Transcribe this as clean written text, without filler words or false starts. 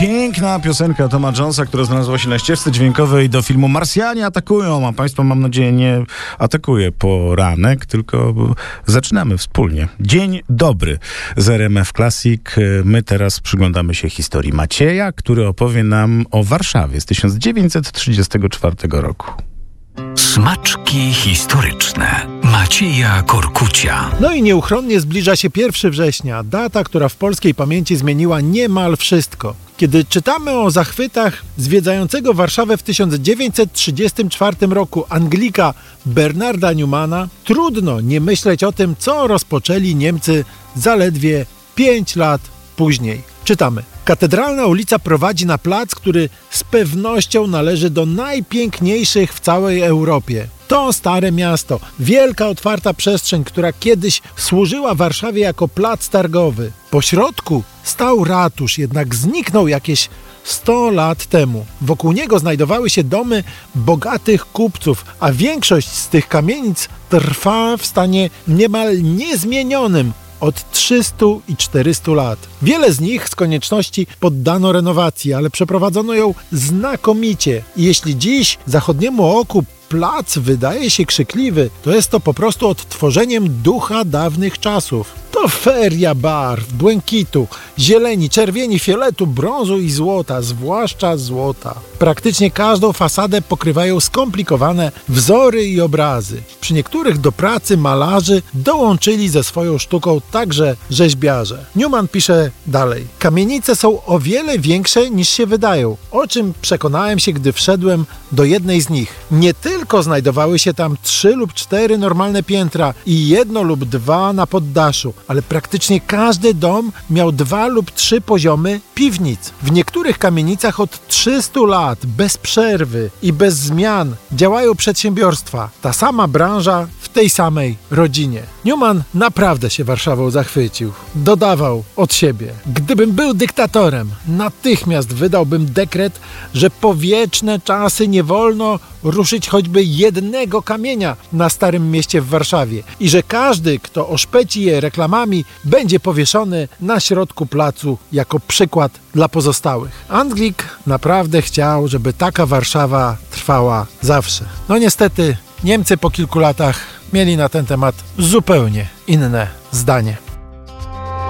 Piękna piosenka Toma Jonesa, która znalazła się na ścieżce dźwiękowej do filmu Marsjanie atakują, a państwa, mam nadzieję, nie atakuje poranek, tylko zaczynamy wspólnie. Dzień dobry z RMF Classic. My teraz przyglądamy się historii Macieja, który opowie nam o Warszawie z 1934 roku. Smaczki historyczne Macieja Korkucia. No i nieuchronnie zbliża się 1 września, data, która w polskiej pamięci zmieniła niemal wszystko. Kiedy czytamy o zachwytach zwiedzającego Warszawę w 1934 roku Anglika Bernarda Newmana, trudno nie myśleć o tym, co rozpoczęli Niemcy zaledwie 5 lat później. Czytamy. Katedralna ulica prowadzi na plac, który z pewnością należy do najpiękniejszych w całej Europie. To Stare Miasto, wielka otwarta przestrzeń, która kiedyś służyła Warszawie jako plac targowy. Po środku stał ratusz, jednak zniknął jakieś 100 lat temu. Wokół niego znajdowały się domy bogatych kupców, a większość z tych kamienic trwa w stanie niemal niezmienionym od 300 i 400 lat. Wiele z nich z konieczności poddano renowacji, ale przeprowadzono ją znakomicie. I jeśli dziś zachodniemu oku plac wydaje się krzykliwy, to jest to po prostu odtworzeniem ducha dawnych czasów. To feria barw, błękitu, zieleni, czerwieni, fioletu, brązu i złota, zwłaszcza złota. Praktycznie każdą fasadę pokrywają skomplikowane wzory i obrazy. Przy niektórych do pracy malarzy dołączyli ze swoją sztuką także rzeźbiarze. Newman pisze dalej. Kamienice są o wiele większe niż się wydają, o czym przekonałem się, gdy wszedłem do jednej z nich. Nie tylko znajdowały się tam 3 lub 4 normalne piętra i 1 lub 2 na poddaszu, ale praktycznie każdy dom miał 2 lub 3 poziomy piwnic. W niektórych kamienicach od 300 lat, bez przerwy i bez zmian działają przedsiębiorstwa. Ta sama branża w tej samej rodzinie. Newman naprawdę się Warszawą zachwycił. Dodawał od siebie. Gdybym był dyktatorem, natychmiast wydałbym dekret, że po wieczne czasy nie wolno ruszyć choćby jednego kamienia na Starym Mieście w Warszawie i że każdy, kto oszpeci je reklamami, będzie powieszony na środku placu jako przykład dla pozostałych. Anglik naprawdę chciał, żeby taka Warszawa trwała zawsze. No niestety Niemcy po kilku latach mieli na ten temat zupełnie inne zdanie.